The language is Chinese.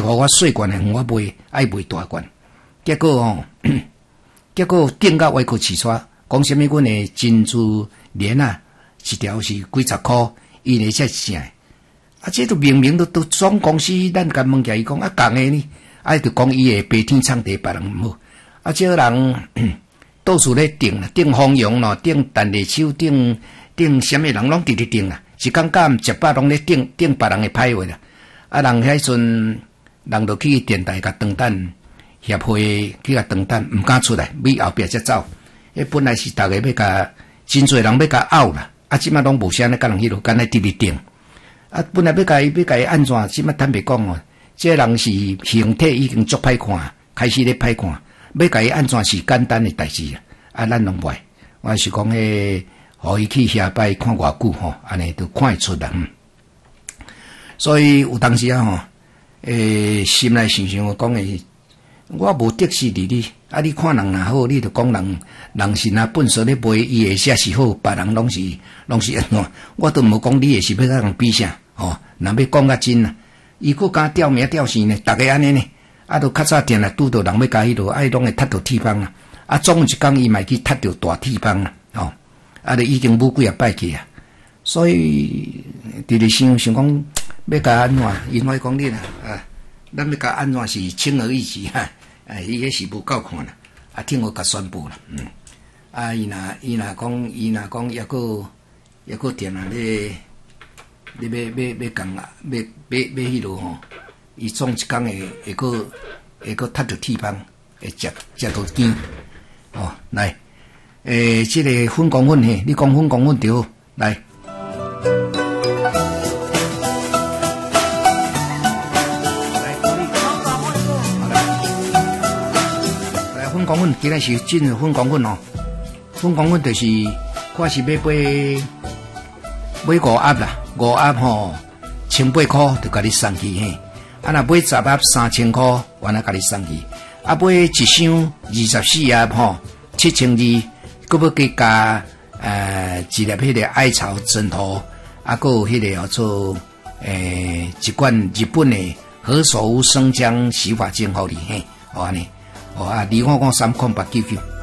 互我细罐的我卖，爱卖大罐。结果结果顶到外口市出，讲什么阮的珍珠链啊，一条是几十箍，伊呢才正。这都明明都总公司，咱甲问起伊讲共的呢，就讲伊会白天唱地，别人毋好。这人到处咧订方洋咯，订陈立秋，订什么人拢直直订啦。是感觉接巴拢咧订别人的歹话啦。人迄阵人就去电台甲长等协会去甲长等，毋敢出来，尾后壁才走。本来是逐个要甲真侪人要甲拗啦，即摆拢无啥咧，甲人迄落干咧直直订。本来要甲伊安怎？即摆坦白讲哦，这人是形体已经足歹看，开始咧歹看，要甲伊安怎是简单的代志啊！咱拢袂，我是讲互伊去遐摆看偌久吼，安尼都看会出人。所以有当时吼，心内想想讲我无得失伫你，你看人若好，你就讲人是若本事咧卖，伊会写是好，别人拢是安怎？我都无讲你会是要甲人比啥哦？若要讲较真啊，伊佫敢吊名吊姓呢，逐个安尼呢，都较早定来拄到人要甲迄落，拢会踢到铁棒啊！总有一工伊嘛去踢到大铁棒哦，就已经无几啊摆去啊，所以直直想讲要甲安怎？因为讲你啦咱要甲安怎是轻而易举伊迄是无够看啦，听我甲宣布啦，伊若讲抑个定啊咧要讲啊，要迄落吼，伊总一工会个踢着铁棒，会食到惊哦，来，这个粉公粉嘿，你讲粉公粉对，来。粉公粉，今日是真的粉公粉哦。粉公粉就是看是要买5盒啦，5盒吼18块就甲你送去嘿。若买10盒3000块，原来甲你送去。买一箱24盒吼7200，佮要加一粒迄个艾草枕头，佮有迄个叫做一罐日本的何首乌生姜洗发精互你嘿，安尼。离我讲30899。